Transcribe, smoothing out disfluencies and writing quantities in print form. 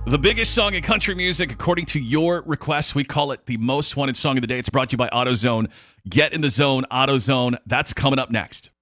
The biggest song in country music, according to your request. We call it the most wanted song of the day. It's brought to you by AutoZone. Get in the zone, AutoZone. That's coming up next.